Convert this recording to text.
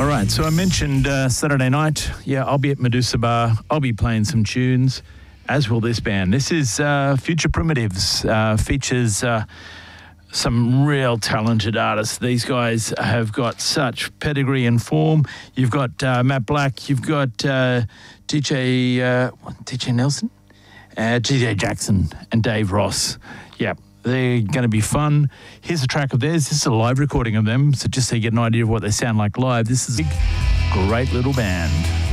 All right, so I mentioned Saturday night. Yeah, I'll be at Medusa Bar. I'll be playing some tunes, as will this band. This is Future Primitives. Features some real talented artists. These guys have got such pedigree and form. You've got Matt Black. You've got DJ Nelson, DJ Jackson, and Dave Ross. Yeah. They're going to be fun. Here's a track of theirs. This is a live recording of them, so just so you get an idea of what they sound like live. This is a great little band.